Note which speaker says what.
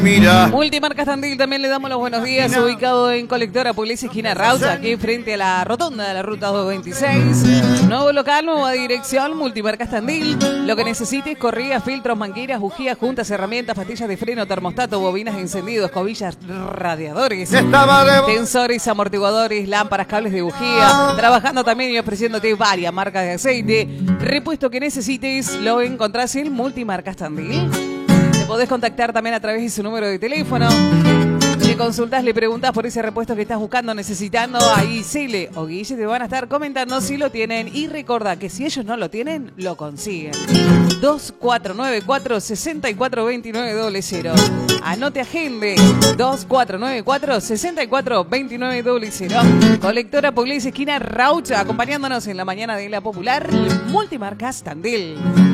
Speaker 1: Mira.
Speaker 2: Multimarcas Tandil, también le damos los buenos días. Ubicado en Colectora Pugliese, esquina Raucha, aquí frente a la rotonda de la ruta 226. Nuevo local, nueva dirección, Multimarcas Tandil. Lo que necesites: correas, filtros, mangueras, bujías, juntas, herramientas, pastillas de freno, termostato, bobinas de encendido, escobillas, radiadores, tensores, amortiguadores, lámparas, cables de bujía. Trabajando también y ofreciéndote varias marcas de aceite. Repuesto que necesites lo encontrás en Multimarcas Tandil. Te podés contactar también a través de su número de teléfono. Le consultás, le preguntás por ese repuesto que estás buscando, necesitando. Ahí Cele o Guille te van a estar comentando si lo tienen. Y recordá que si ellos no lo tienen, lo consiguen. 2494-642900. Anote, agende. 2494-642900. Colectora Pugliese, esquina Raucha, acompañándonos en la mañana de la popular Multimarcas Tandil.